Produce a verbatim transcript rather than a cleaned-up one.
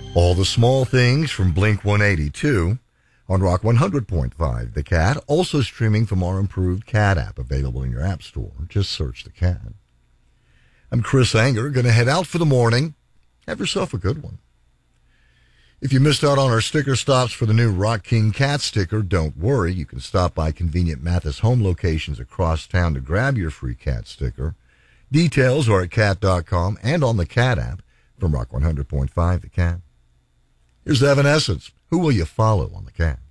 All the Small Things from Blink one eighty-two on Rock one hundred point five. The Cat, also streaming from our improved Cat app, available in your app store. Just search The Cat. I'm Chris Anger, going to head out for the morning. Have yourself a good one. If you missed out on our sticker stops for the new Rock King Cat sticker, don't worry. You can stop by convenient Mathis home locations across town to grab your free Cat sticker. Details are at cat dot com and on the Cat app from Rock one hundred point five, The Cat. Here's Evanescence. Who will you follow on the Cat?